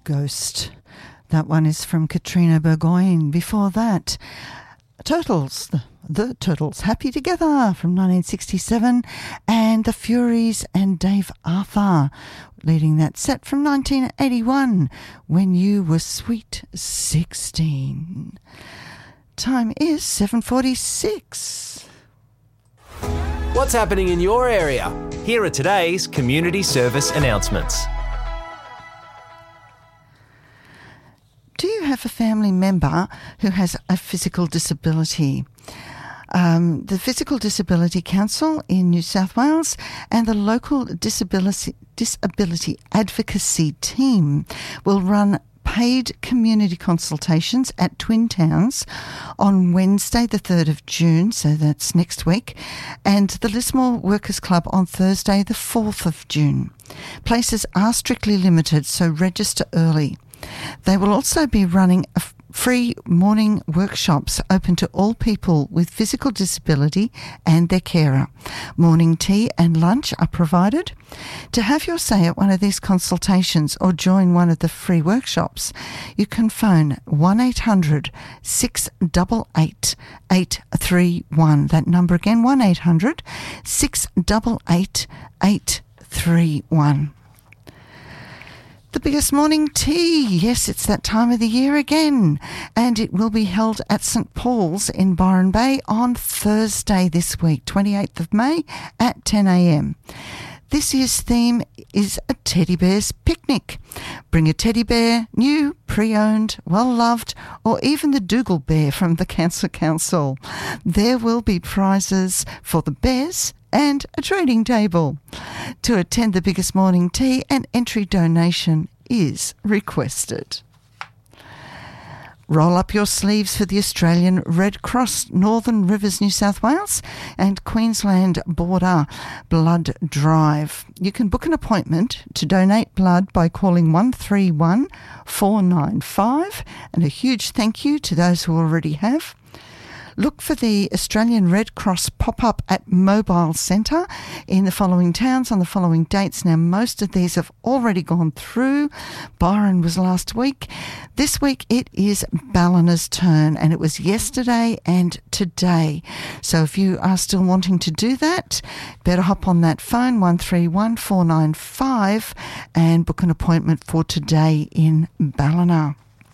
Ghost. That one is from Katrina Burgoyne. Before that, Turtles, the Turtles, Happy Together from 1967, and The Furies and Dave Arthur leading that set from 1981, When You Were Sweet 16. Time is 7:46. What's happening in your area? Here are today's community service announcements. Do you have a family member who has a physical disability? The Physical Disability Council in New South Wales and the local disability advocacy team will run paid community consultations at Twin Towns on Wednesday the 3rd of June, so that's next week, and the Lismore Workers Club on Thursday the 4th of June. Places are strictly limited, so register early. They will also be running free morning workshops open to all people with physical disability and their carer. Morning tea and lunch are provided. To have your say at one of these consultations or join one of the free workshops, you can phone 1800 688 831. That number again, 1800 688 831. The biggest morning tea. Yes, it's that time of the year again. And it will be held at St Paul's in Byron Bay on Thursday this week, 28th of May at 10 a.m. This year's theme is a teddy bear's picnic. Bring a teddy bear, new, pre-owned, well-loved, or even the Dougal bear from the Cancer Council. There will be prizes for the bears and a trading table. To attend the biggest morning tea, an entry donation is requested. Roll up your sleeves for the Australian Red Cross Northern Rivers, New South Wales and Queensland Border Blood Drive. You can book an appointment to donate blood by calling 131 495, and a huge thank you to those who already have. Look for the Australian Red Cross pop-up at Mobile Centre in the following towns on the following dates. Now, most of these have already gone through. Byron was last week. This week it is Ballina's turn, and it was yesterday and today. So if you are still wanting to do that, better hop on that phone, 131 495, and book an appointment for today in Ballina.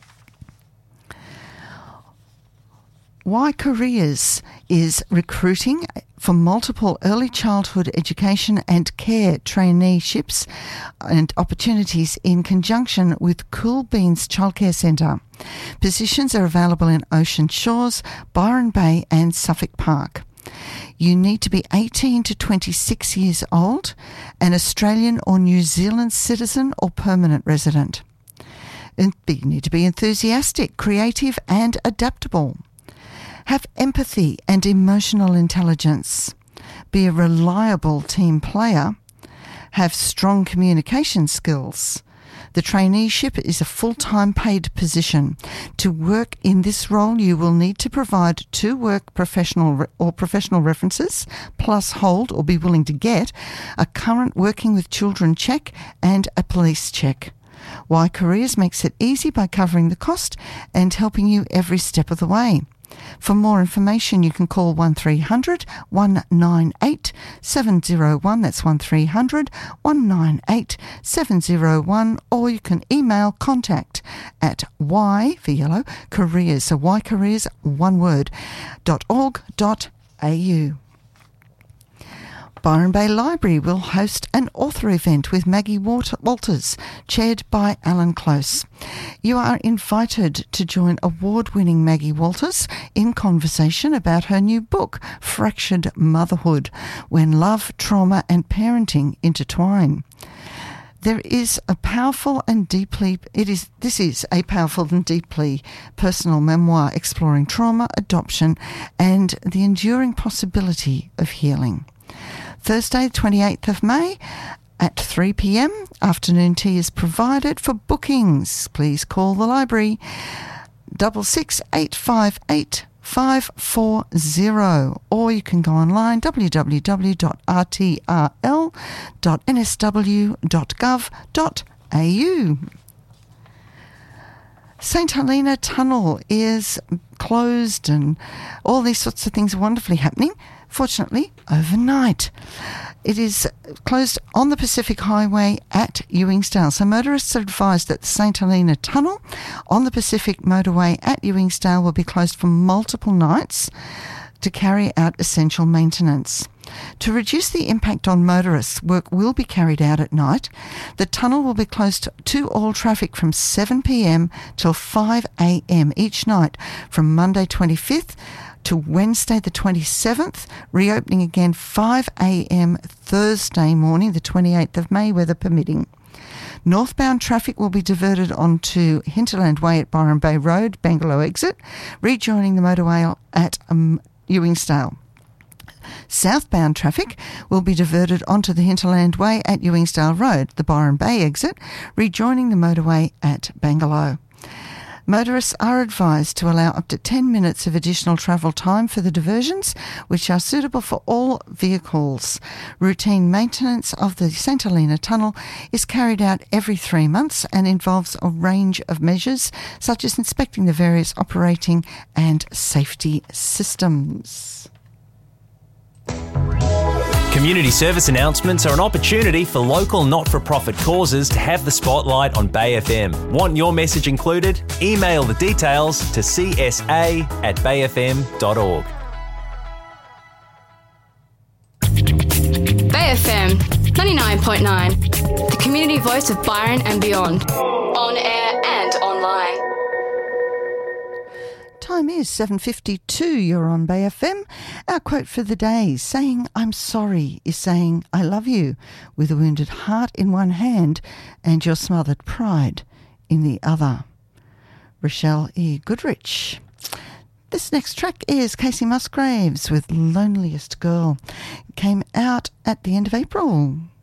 Why Careers is recruiting for multiple early childhood education and care traineeships and opportunities in conjunction with Cool Beans Childcare Centre. Positions are available in Ocean Shores, Byron Bay and Suffolk Park. You need to be 18 to 26 years old, an Australian or New Zealand citizen or permanent resident. And you need to be enthusiastic, creative and adaptable. Have empathy and emotional intelligence. Be a reliable team player. Have strong communication skills. The traineeship is a full-time paid position. To work in this role, you will need to provide 2 work professional references, plus hold or be willing to get a current working with children check and a police check. Y Careers makes it easy by covering the cost and helping you every step of the way. For more information, you can call 1300 198 701. That's 1300 198 701. Or you can email contact at Y for yellow careers, so ycareers, one word, .org.au. Byron Bay Library will host an author event with Maggie Walters, chaired by Alan Close. You are invited to join award-winning Maggie Walters in conversation about her new book, Fractured Motherhood, When Love, Trauma and Parenting Intertwine. This is a powerful and deeply personal memoir exploring trauma, adoption and the enduring possibility of healing. Thursday, 28th of May at 3 p.m. Afternoon tea is provided. For bookings, please call the library 66858 540, or you can go online www.rtrl.nsw.gov.au. St Helena Tunnel is closed and all these sorts of things are wonderfully happening, fortunately, overnight. It is closed on the Pacific Highway at Ewingsdale. So motorists are advised that the St Helena Tunnel on the Pacific Motorway at Ewingsdale will be closed for multiple nights to carry out essential maintenance. To reduce the impact on motorists, work will be carried out at night. The tunnel will be closed to all traffic from 7 p.m. till 5 a.m. each night from Monday 25th to Wednesday the 27th, reopening again 5 a.m. Thursday morning, the 28th of May, weather permitting. Northbound traffic will be diverted onto Hinterland Way at Byron Bay Road, Bangalow exit, rejoining the motorway at Ewingsdale. Southbound traffic will be diverted onto the Hinterland Way at Ewingsdale Road, the Byron Bay exit, rejoining the motorway at Bangalow. Motorists are advised to allow up to 10 minutes of additional travel time for the diversions, which are suitable for all vehicles. Routine maintenance of the St Helena Tunnel is carried out every 3 months and involves a range of measures, such as inspecting the various operating and safety systems. Community service announcements are an opportunity for local not-for-profit causes to have the spotlight on Bay FM. Want your message included? Email the details to csa@bayfm.org. Bay FM 99.9, the community voice of Byron and beyond. On air and online. Time is 7:52. You're on Bay FM. Our quote for the day: saying "I'm sorry" is saying "I love you" with a wounded heart in one hand and your smothered pride in the other. Rochelle E. Goodrich. This next track is Casey Musgraves with "Loneliest Girl." It came out at the end of April.